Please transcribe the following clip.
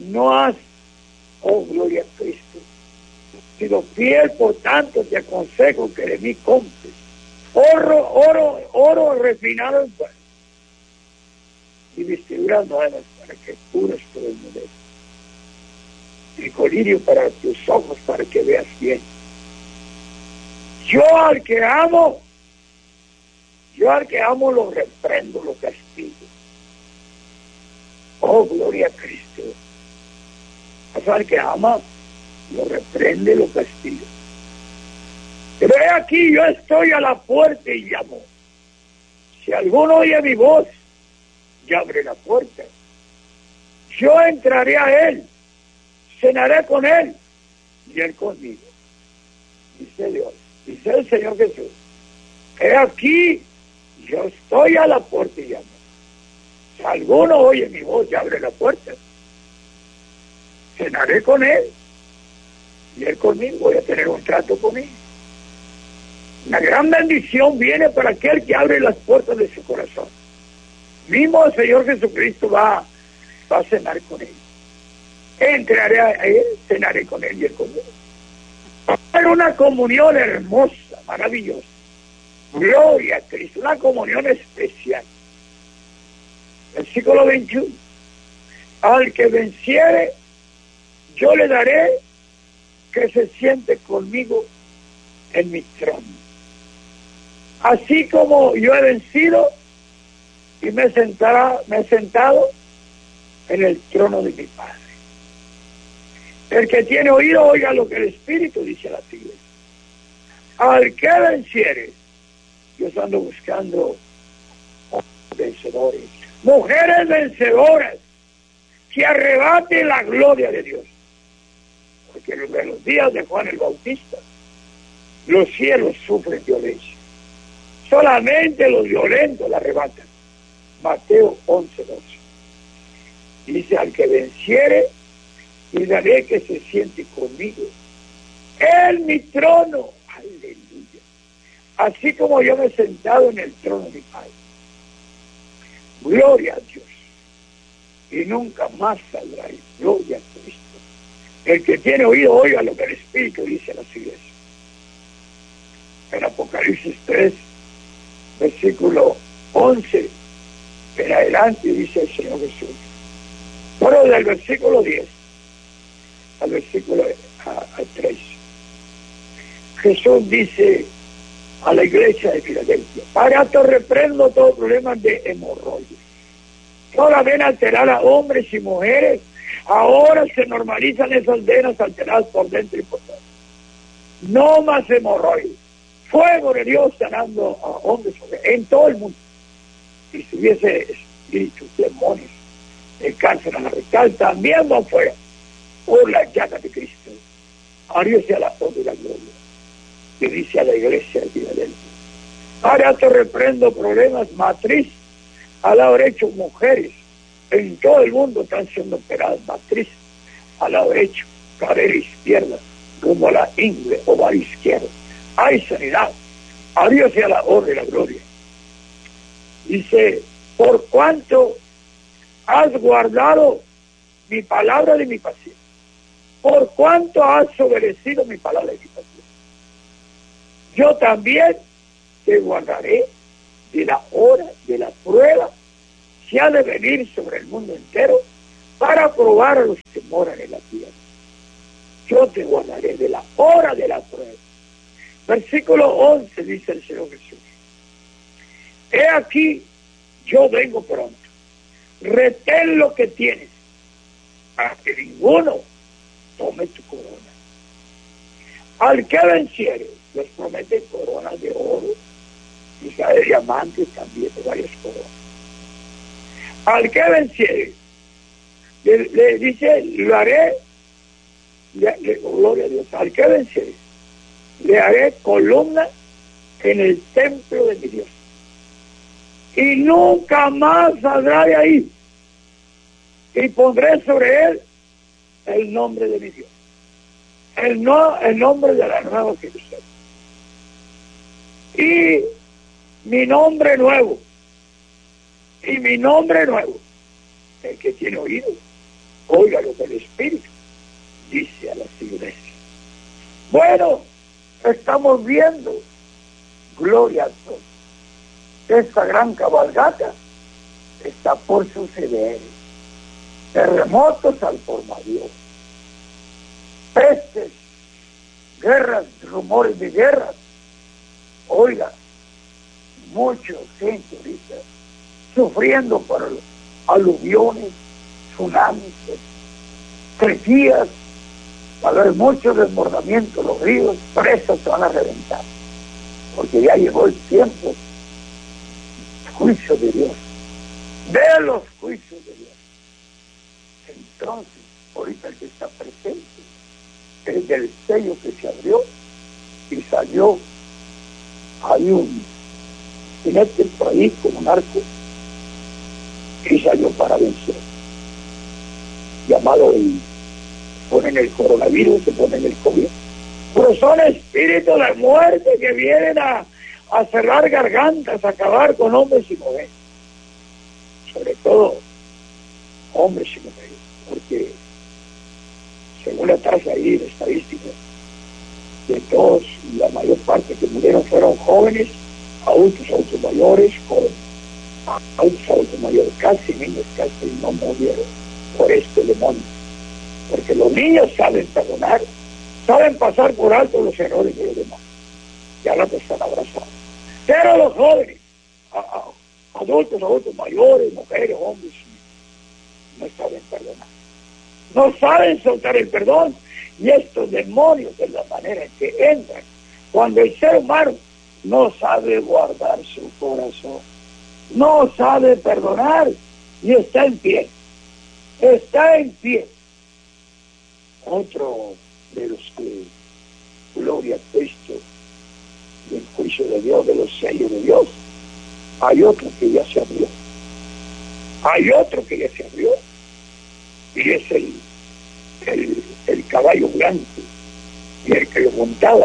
no has, oh gloria a Cristo, sido fiel, por tanto te aconsejo que de mí compres oro refinado en fuego y vestiduras nuevas para que cubras tu desnudez, y colirio para tus ojos para que veas bien. Yo al que amo lo reprendo, lo castigo. Oh, gloria a Cristo. Al que ama lo reprende, lo castiga. Pero he aquí, yo estoy a la puerta y llamo. Si alguno oye mi voz y abre la puerta, yo entraré a él, cenaré con él y él conmigo. Dice Dios, dice el Señor Jesús, he aquí, yo estoy a la puerta y llamo. Si alguno oye mi voz y abre la puerta, cenaré con él y él conmigo. Voy a tener un trato con él. Una gran bendición viene para aquel que abre las puertas de su corazón. Mismo el Señor Jesucristo va a cenar con él. Entraré a él, cenaré con él y él conmigo. Va a haber una comunión hermosa, maravillosa. Gloria a Cristo, una comunión especial. Versículo 21. Al que venciere, yo le daré que se siente conmigo en mi trono. Así como yo he vencido y me he sentado en el trono de mi Padre. El que tiene oído, oiga lo que el Espíritu dice a las iglesias. Al que venciere, yo ando buscando vencedores, mujeres vencedoras, que arrebaten la gloria de Dios. Porque en los días de Juan el Bautista, los cielos sufren violencia. Solamente los violentos la arrebatan. Mateo 11:12. Dice, al que venciere, y daré que se siente conmigo en mi trono. Aleluya. Así como yo me he sentado en el trono de mi Padre. Gloria a Dios. Y nunca más saldrá. Gloria a Cristo. El que tiene oído, oiga lo que el Espíritu dice a las iglesias. En Apocalipsis 3, versículo 11, en adelante dice el Señor Jesús. Bueno, del versículo 10 al versículo 3. Jesús dice a la iglesia de Filadelfia, para esto reprendo todo problema de hemorroides. Ahora ven a alterar a hombres y mujeres. Ahora se normalizan esas venas alteradas por dentro y por fuera. No más hemorroides. Fuego de Dios sanando a hombres en todo el mundo. Y si hubiese espíritus, demonios, el cáncer a la rectal, también van fuera. Por la llaga de Cristo. A Dios sea la honra y la gloria. Que dice a la iglesia de Filadelfia. Ahora te reprendo problemas matriz. Al haber hecho mujeres en todo el mundo están siendo operadas matriz. Al haber hecho cadera izquierda rumbo a la ingle ovario izquierdo. Hay sanidad. A Dios sea la honra y la gloria. Dice, por cuanto has guardado mi palabra de mi paciencia. Por cuanto has obedecido mi palabra de mi paciencia. Yo también te guardaré de la hora de la prueba que ha de venir sobre el mundo entero para probar a los que moran en la tierra. Yo te guardaré de la hora de la prueba. Versículo 11 dice el Señor Jesús. He aquí, yo vengo pronto. Retén lo que tienes, para que ninguno tome tu corona. Al que venciere, les promete coronas de oro, quizá de diamantes también, de varias coronas. Al que venciere, le dice, lo haré, gloria a Dios, al que venciere, le haré columna en el templo de mi Dios. Y nunca más saldrá de ahí. Y pondré sobre él el nombre de mi Dios. El nombre de la nueva Jerusalén. Y mi nombre nuevo. Y mi nombre nuevo. El que tiene oído, Oiga lo que el Espíritu dice a las iglesias. Bueno, estamos viendo, gloria a Dios, esta gran cabalgata está por suceder. Terremotos al por mayor, pestes, guerras, rumores de guerras. Oiga, mucha gente ahorita sufriendo por aluviones, tsunamis, sequías, va a haber mucho desbordamiento, los ríos, presas se van a reventar, porque ya llegó el tiempo, juicio de Dios, de los juicios de Dios. Entonces, ahorita el que está presente es del sello que se abrió y salió. Hay un jinete por ahí con un arco y salió para vencer, llamado ponen el coronavirus, se ponen el COVID, pero son espíritus de muerte que vienen a cerrar gargantas, a acabar con hombres y mujeres, sobre todo hombres y mujeres, porque según la tasa ahí de estadística, de todos, la mayor parte que murieron fueron jóvenes, adultos mayores, adultos mayores, casi niños casi no murieron por este demonio, porque los niños saben perdonar, saben pasar por alto los errores de los demás, ya los están abrazados, pero los jóvenes, adultos mayores, mujeres, hombres, no saben perdonar, no saben soltar el perdón, y estos demonios de la manera en que entran cuando el ser humano no sabe guardar su corazón, no sabe perdonar y está en pie. Otro de los que, gloria a Cristo, del juicio de Dios, de los sellos de Dios, hay otro que ya se abrió. Y es el caballo blanco, y el que lo montaba